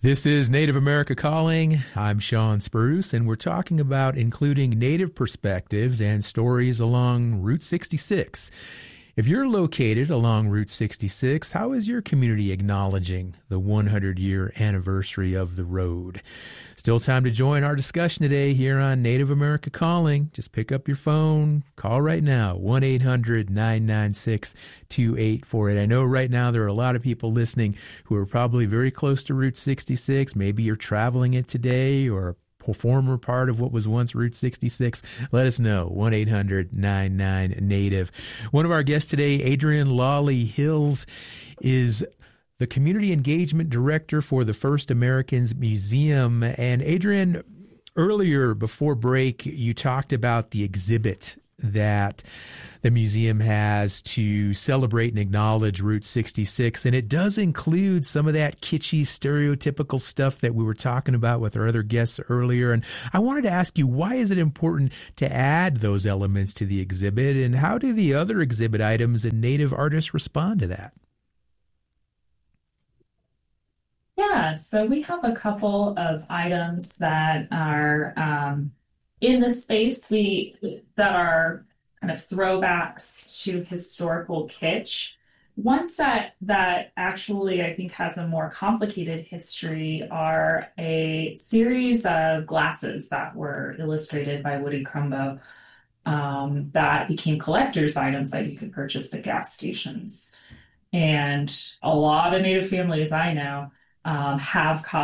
This is Native America Calling. I'm Sean Spruce, and we're talking about including Native perspectives and stories along Route 66. If you're located along Route 66, how is your community acknowledging the 100-year anniversary of the road? Still time to join our discussion today here on Native America Calling. Just pick up your phone, call right now, 1-800-996-2848. I know right now there are a lot of people listening who are probably very close to Route 66. Maybe you're traveling it today or a former part of what was once Route 66. Let us know, 1-800-99-NATIVE. One of our guests today, Adrienne Lawley Hills, is the Community Engagement Director for the First Americans Museum. And Adrienne, earlier before break, you talked about the exhibit that the museum has to celebrate and acknowledge Route 66. And it does include some of that kitschy, stereotypical stuff that we were talking about with our other guests earlier. And I wanted to ask you, why is it important to add those elements to the exhibit? And how do the other exhibit items and Native artists respond to that? Yeah, so we have a couple of items that are in the space that are kind of throwbacks to historical kitsch. One set that actually I think has a more complicated history are a series of glasses that were illustrated by Woody Crumbo that became collector's items that you could purchase at gas stations. And a lot of Native families I know have